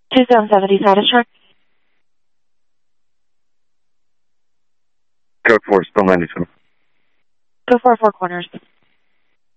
2770 Satisfactory. Code 4, still 92. Go for Four Corners.